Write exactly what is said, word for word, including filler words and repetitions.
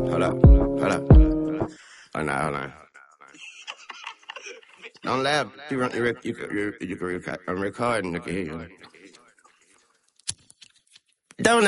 Hold up, hold up. Hold on, hold on. Don't laugh. You, run, you, rec- you, can- you, you can record. I'm recording. I can hear you. Don't